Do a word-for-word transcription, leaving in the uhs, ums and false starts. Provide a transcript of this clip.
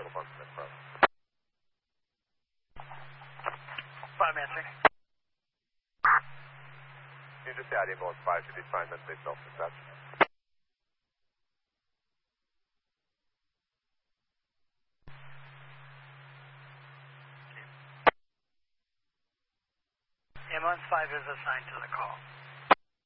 little bump in front. five answering. You just add ambulance five to the assignment, they self-dispatch. Ambulance five is assigned to the call.